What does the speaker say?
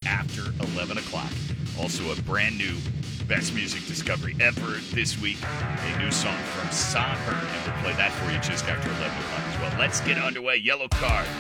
after 11 o'clock. Also, a brand new Best Music Discovery ever this week. A new song from Sonder, and we'll play that for you just after 11 o'clock as well. Let's get underway. Yellow Card.